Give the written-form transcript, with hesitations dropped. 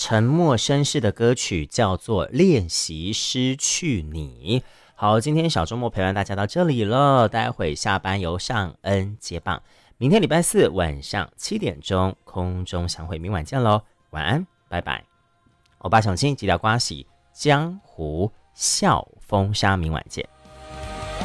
沉默绅士的歌曲叫做《练习失去你》。好，今天小周末陪伴大家到这里了，待会下班由尚恩接棒，明天礼拜四晚上7点钟空中相会，明晚见喽，晚安，拜拜。欧巴想亲，记得刮洗江湖笑风沙，明晚见。